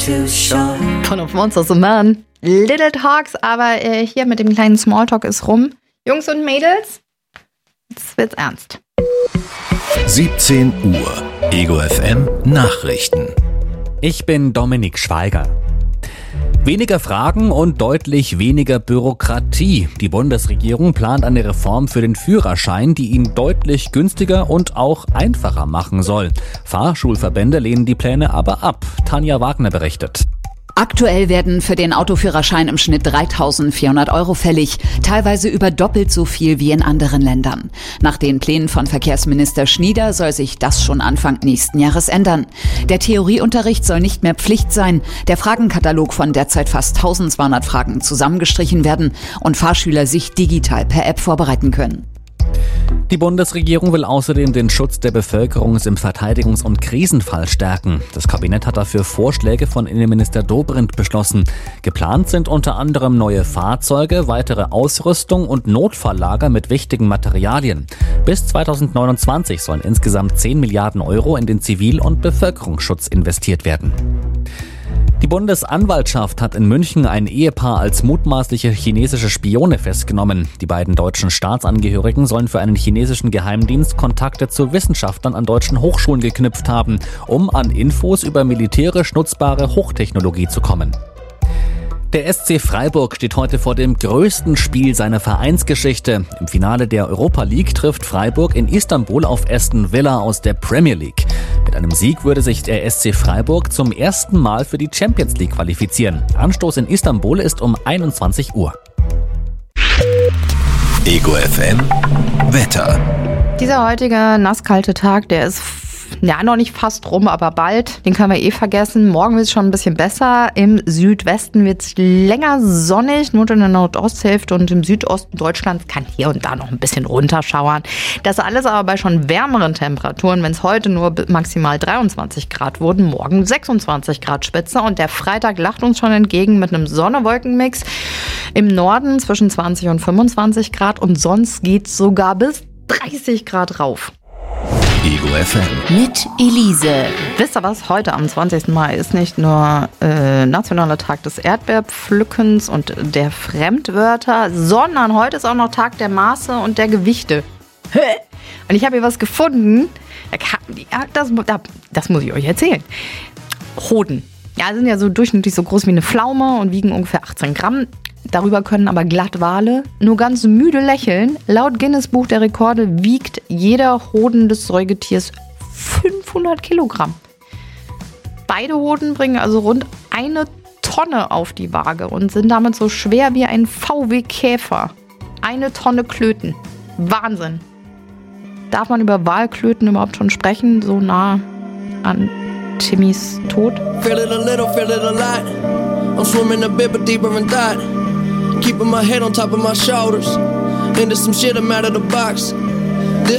too short. Von of Monsters and Men. Little Talks, aber hier mit dem kleinen Smalltalk ist rum. Jungs und Mädels, jetzt wird's ernst. 17 Uhr. Ego FM Nachrichten. Ich bin Dominik Schweiger. Weniger Fragen und deutlich weniger Bürokratie. Die Bundesregierung plant eine Reform für den Führerschein, die ihn deutlich günstiger und auch einfacher machen soll. Fahrschulverbände lehnen die Pläne aber ab. Tanja Wagner berichtet. Aktuell werden für den Autoführerschein im Schnitt 3.400 € fällig, teilweise über doppelt so viel wie in anderen Ländern. Nach den Plänen von Verkehrsminister Schnieder soll sich das schon Anfang nächsten Jahres ändern. Der Theorieunterricht soll nicht mehr Pflicht sein, der Fragenkatalog von derzeit fast 1.200 Fragen zusammengestrichen werden und Fahrschüler sich digital per App vorbereiten können. Die Bundesregierung will außerdem den Schutz der Bevölkerung im Verteidigungs- und Krisenfall stärken. Das Kabinett hat dafür Vorschläge von Innenminister Dobrindt beschlossen. Geplant sind unter anderem neue Fahrzeuge, weitere Ausrüstung und Notfalllager mit wichtigen Materialien. Bis 2029 sollen insgesamt 10 Milliarden € in den Zivil- und Bevölkerungsschutz investiert werden. Die Bundesanwaltschaft hat in München ein Ehepaar als mutmaßliche chinesische Spione festgenommen. Die beiden deutschen Staatsangehörigen sollen für einen chinesischen Geheimdienst Kontakte zu Wissenschaftlern an deutschen Hochschulen geknüpft haben, um an Infos über militärisch nutzbare Hochtechnologie zu kommen. Der SC Freiburg steht heute vor dem größten Spiel seiner Vereinsgeschichte. Im Finale der Europa League trifft Freiburg in Istanbul auf Aston Villa aus der Premier League. Mit einem Sieg würde sich der SC Freiburg zum ersten Mal für die Champions League qualifizieren. Anstoß in Istanbul ist um 21 Uhr. Ego FM Wetter. Dieser heutige nasskalte Tag, der ist noch nicht fast rum, aber bald. Den können wir vergessen. Morgen wird es schon ein bisschen besser. Im Südwesten wird es länger sonnig, nur in der Nordosthälfte und im Südosten Deutschlands kann hier und da noch ein bisschen runterschauern. Das alles aber bei schon wärmeren Temperaturen. Wenn es heute nur maximal 23 Grad wurden, morgen 26 Grad Spitze. Und der Freitag lacht uns schon entgegen mit einem Sonne-Wolken-Mix. Im Norden zwischen 20 und 25 Grad und sonst geht es sogar bis 30 Grad rauf. Ego FM. Mit Elise. Wisst ihr was? Heute am 20. Mai ist nicht nur Nationaler Tag des Erdbeerpflückens und der Fremdwörter, sondern heute ist auch noch Tag der Maße und der Gewichte. Und ich habe hier was gefunden. Das muss ich euch erzählen. Hoden. Ja, sind ja so durchschnittlich so groß wie eine Pflaume und wiegen ungefähr 18 Gramm. Darüber können aber Glattwale nur ganz müde lächeln. Laut Guinness Buch der Rekorde wiegt jeder Hoden des Säugetiers 500 Kilogramm. Beide Hoden bringen also rund 1 Tonne auf die Waage und sind damit so schwer wie ein VW-Käfer. 1 Tonne Klöten. Wahnsinn. Darf man über Walklöten überhaupt schon sprechen, so nah an Timmys Tod? Feel it a little, feel it a lot. I'm swimming a bit but deeper in thought. Keeping my head on top of my shoulders. Into some shit I'm out of the box.